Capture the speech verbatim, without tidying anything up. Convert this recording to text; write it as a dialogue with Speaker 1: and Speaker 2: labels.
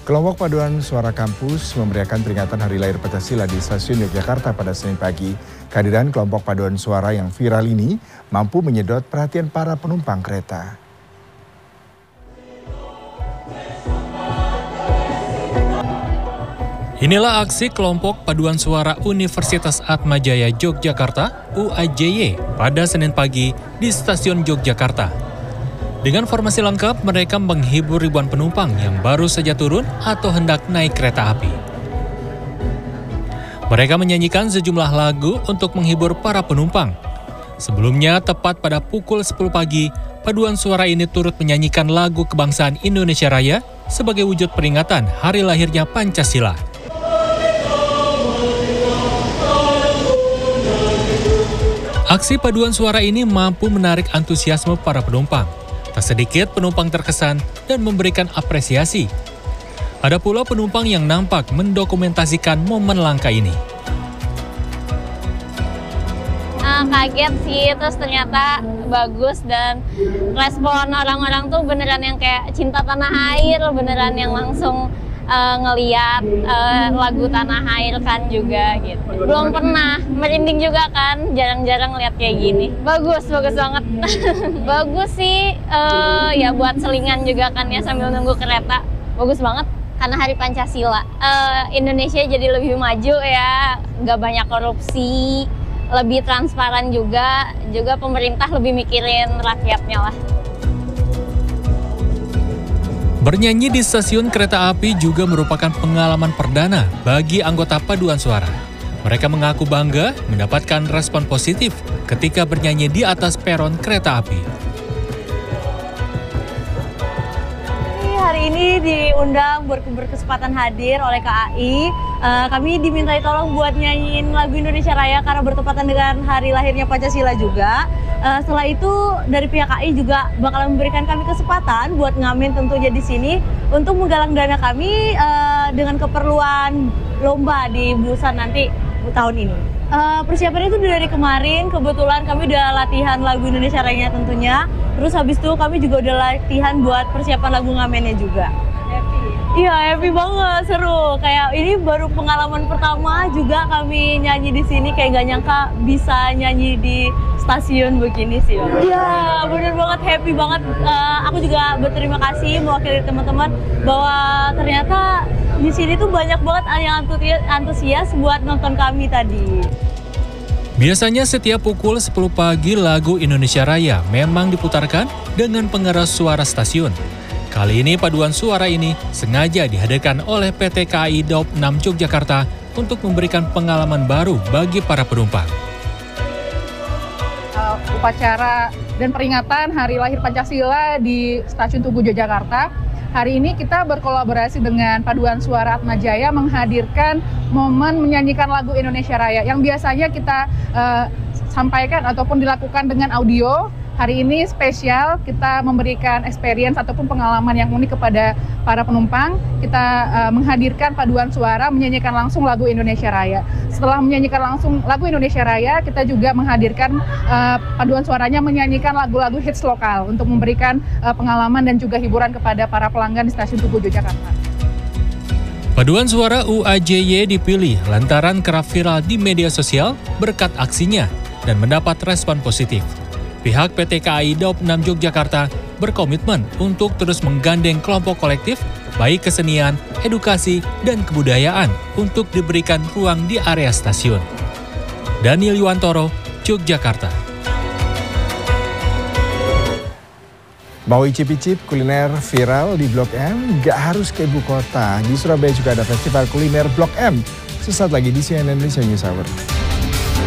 Speaker 1: Kelompok paduan suara kampus memeriahkan peringatan Hari Lahir Pancasila di Stasiun Yogyakarta pada Senin pagi. Kehadiran kelompok paduan suara yang viral ini mampu menyedot perhatian para penumpang kereta.
Speaker 2: Inilah aksi kelompok paduan suara Universitas Atmajaya Yogyakarta (U A J Y) pada Senin pagi di Stasiun Yogyakarta. Dengan formasi lengkap, mereka menghibur ribuan penumpang yang baru saja turun atau hendak naik kereta api. Mereka menyanyikan sejumlah lagu untuk menghibur para penumpang. Sebelumnya, tepat pada pukul sepuluh pagi, paduan suara ini turut menyanyikan lagu kebangsaan Indonesia Raya sebagai wujud peringatan hari lahirnya Pancasila. Aksi paduan suara ini mampu menarik antusiasme para penumpang. Tak sedikit penumpang terkesan dan memberikan apresiasi. Ada pula penumpang yang nampak mendokumentasikan momen langka ini.
Speaker 3: Uh, kaget sih, terus ternyata bagus dan respon orang-orang tuh beneran yang kayak cinta tanah air, beneran yang langsung uh, ngeliat uh, lagu tanah air kan juga gitu. Belum pernah, merinding juga kan, jarang-jarang lihat kayak gini. Bagus, bagus banget. Bagus sih, uh, ya buat selingan juga kan ya sambil nunggu kereta. Bagus banget, karena Hari Pancasila. Uh, Indonesia jadi lebih maju ya, nggak banyak korupsi, lebih transparan juga, juga pemerintah lebih mikirin rakyatnya lah.
Speaker 2: Bernyanyi di stasiun kereta api juga merupakan pengalaman perdana bagi anggota paduan suara. Mereka mengaku bangga mendapatkan respon positif ketika bernyanyi di atas peron kereta api.
Speaker 4: Hari ini diundang ber berkesempatan hadir oleh K A I. Uh, kami dimintai tolong buat nyanyiin lagu Indonesia Raya karena bertepatan dengan hari lahirnya Pancasila juga. Uh, setelah itu dari pihak K A I juga bakal memberikan kami kesempatan buat ngamen tentunya di sini untuk menggalang dana kami uh, dengan keperluan lomba di Busan nanti tahun ini. Uh, persiapannya itu dari kemarin, kebetulan kami udah latihan lagu Indonesia Raya tentunya. Terus habis itu kami juga udah latihan buat persiapan lagu ngamennya juga. Happy? Iya, happy banget, seru. Kayak ini baru pengalaman pertama juga kami nyanyi di sini, kayak gak nyangka bisa nyanyi di stasiun begini sih. Iya, bener banget, happy banget. Uh, aku juga berterima kasih mewakili teman-teman bahwa ternyata di sini tuh banyak banget yang antusias buat nonton kami tadi.
Speaker 2: Biasanya setiap pukul sepuluh pagi lagu Indonesia Raya memang diputarkan dengan pengeras suara stasiun. Kali ini paduan suara ini sengaja dihadirkan oleh P T K A I Daob enam Yogyakarta untuk memberikan pengalaman baru bagi para penumpang.
Speaker 5: Uh, upacara dan peringatan Hari Lahir Pancasila di Stasiun Tugu Yogyakarta. Hari ini kita berkolaborasi dengan Paduan Suara Atmajaya menghadirkan momen menyanyikan lagu Indonesia Raya yang biasanya kita uh, sampaikan ataupun dilakukan dengan audio. Hari ini spesial, kita memberikan experience ataupun pengalaman yang unik kepada para penumpang. Kita uh, menghadirkan paduan suara menyanyikan langsung lagu Indonesia Raya. Setelah menyanyikan langsung lagu Indonesia Raya, kita juga menghadirkan uh, paduan suaranya menyanyikan lagu-lagu hits lokal untuk memberikan uh, pengalaman dan juga hiburan kepada para pelanggan di Stasiun Tugu Yogyakarta.
Speaker 2: Paduan suara U A J Y dipilih lantaran kerap viral di media sosial berkat aksinya dan mendapat respon positif. Pihak P T K A I Daob enam Yogyakarta berkomitmen untuk terus menggandeng kelompok kolektif, baik kesenian, edukasi, dan kebudayaan untuk diberikan ruang di area stasiun. Daniel Yuwantoro, Yogyakarta.
Speaker 1: Mau icip-icip kuliner viral di Blok M? Gak harus ke ibu kota. Di Surabaya juga ada festival kuliner Blok M. Sesaat lagi di C N N Indonesia News Hour.